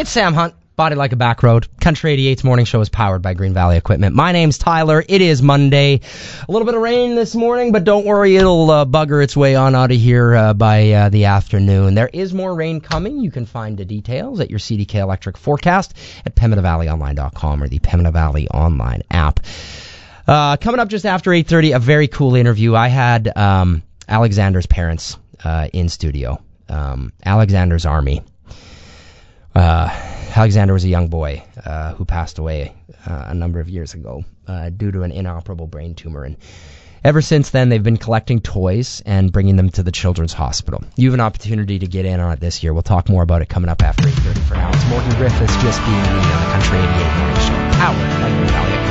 It's Sam Hunt, Body Like a Back Road. Country 88's morning show is powered by Green Valley Equipment. My name's Tyler. It is Monday. A little bit of rain this morning, but don't worry, it'll bugger its way on out of here by the afternoon. There is more rain coming. You can find the details at your CDK Electric forecast at PembinaValleyOnline.com or the Pembina Valley Online app. Coming up just after 8:30, a very cool interview. I had Alexander's parents in studio. Alexander's Army. Alexander was a young boy who passed away a number of years ago due to an inoperable brain tumor. And ever since then, they've been collecting toys and bringing them to the Children's Hospital. You have an opportunity to get in on it this year. We'll talk more about it coming up after 8:30. For now, it's Morgan Griffiths just being me on the Country 88 morning show. Powered by Green Valley.